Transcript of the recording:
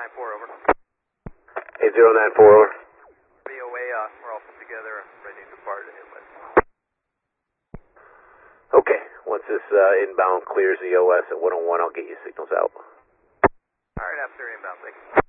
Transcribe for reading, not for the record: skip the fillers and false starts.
over. 8094, over. VOA, we're all put together and ready to depart at inlet. Okay, once this inbound clears the OS at 101, I'll get you signals out. Alright, after inbound, thanks.